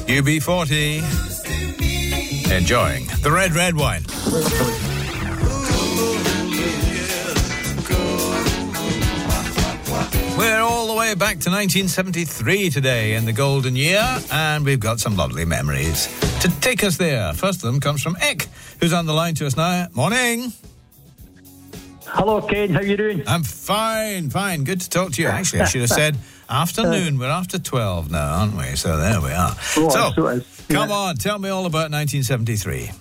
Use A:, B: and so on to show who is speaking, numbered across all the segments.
A: UB40. Enjoying the red wine. We're all the way back to 1973 today in the golden year, and we've got some lovely memories to take us there. First of them comes from Eck, who's on the line to us now. Morning.
B: Hello, Ken. How you doing?
A: I'm fine. Good to talk to you. Actually, I should have said afternoon. We're after 12 now, aren't we? So there we are. Come on, tell me all about 1973.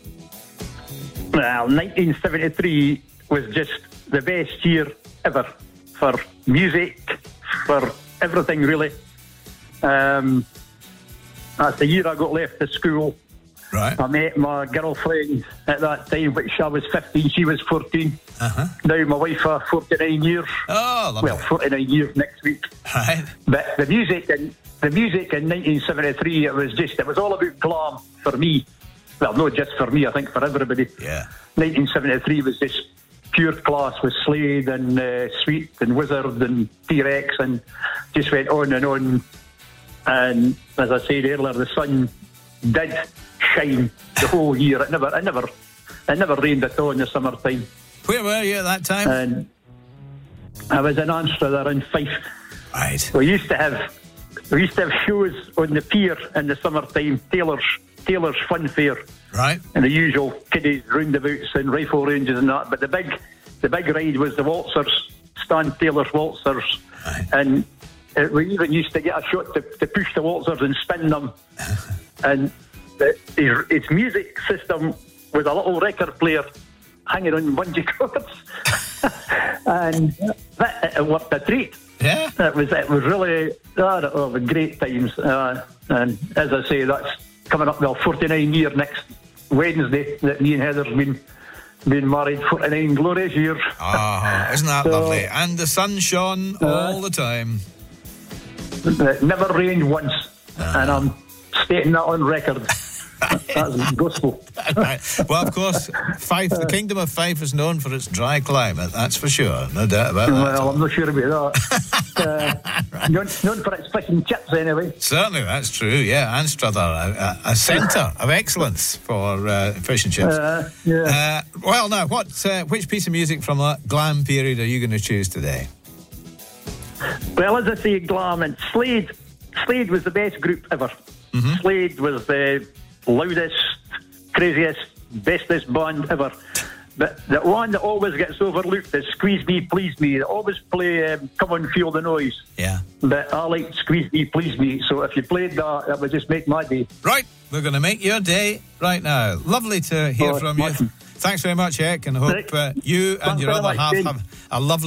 B: Well, 1973 was just the best year ever for music, for everything, really. That's the year I got left to school.
A: Right.
B: I met my girlfriend at that time, which I was 15, she was 14.
A: Uh-huh.
B: Now my wife for 49 years.
A: Oh, lovely.
B: Well, 49 years next week.
A: Right.
B: But the music in 1973, it was all about glam for me. Well, not just for me, I think for everybody.
A: Yeah.
B: 1973 was just pure class with Slade and Sweet and Wizard and T-Rex, and just went on and on. And as I said earlier, the sun did shine the whole year. It never rained at all in the summertime.
A: Where were you at that time?
B: And I was in Anstruther there in Fife.
A: Right.
B: We used to have shows on the pier in the summertime. Taylor's Fun Fair.
A: Right.
B: And the usual kiddies, roundabouts and rifle ranges and that. But the big ride was the waltzers, Stan Taylor's waltzers.
A: Right.
B: And we even used to get a shot to push the waltzers and spin them. And its music system was a little record player hanging on bungee cords. And it worked a treat.
A: Yeah.
B: It was really great times. And as I say, that's coming up, 49 years next Wednesday that me and Heather's been married. 49 glorious years.
A: Isn't that lovely? And the sun shone all the time.
B: It never rained once, and I'm stating that on record. That's gospel.
A: Right. Well, of course, Fife, the Kingdom of Fife is known for its dry climate, that's for sure. No doubt about that.
B: Well, I'm not sure about that. Right. known for its fish and chips, anyway.
A: Certainly, that's true, yeah. Anstruther, a centre of excellence for fish and chips.
B: Yeah.
A: Well, now, which piece of music from that glam period are you going to choose today?
B: Well, as I say, glam, and Slade was the best group ever. Mm-hmm. Slade was the loudest, craziest, bestest band ever. But the one that always gets overlooked is Squeeze Me, Please Me. They always play Come On, Feel the Noise.
A: Yeah.
B: But I like Squeeze Me, Please Me. So if you played that would just make my day.
A: Right. We're going to make your day right now. Lovely to hear from you. Thanks very much, Eck, and I hope you and your other half have a lovely